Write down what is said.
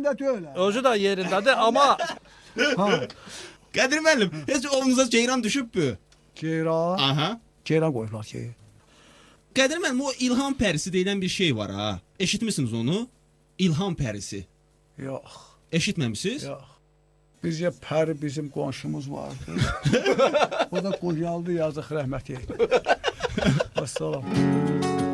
yerində deyil. Özü də yerindədir, amma Qədir müəllim, heç ovunuza ceyran düşübbü? Ceyran. Aha. Ceyran qoyublar ki. Qədir müəllim, o ilham pərisi deyilən bir şey var ha. Eşitmisiniz onu? İlham pərisi. Yox. Eşitməmisiniz? Yox. Bizə pəri bizim qonşumuz vardı. O da qocaldı, yazıq rəhmət etdi. Əssalam.